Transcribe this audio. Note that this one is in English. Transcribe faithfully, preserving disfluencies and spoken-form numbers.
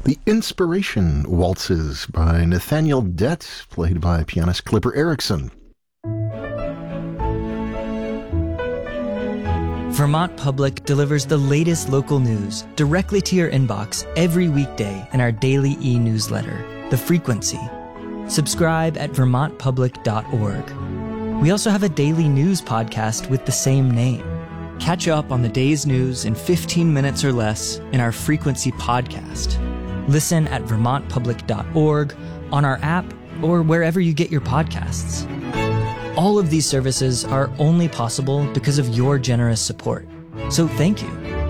The Inspiration Waltzes by Nathaniel Dett, played by pianist Clipper Erickson. Vermont Public delivers the latest local news directly to your inbox every weekday in our daily e-newsletter, The Frequency. Subscribe at vermont public dot org. We also have a daily news podcast with the same name. Catch up on the day's news in fifteen minutes or less in our Frequency podcast. Listen at vermont public dot org, on our app, or wherever you get your podcasts. All of these services are only possible because of your generous support. So thank you.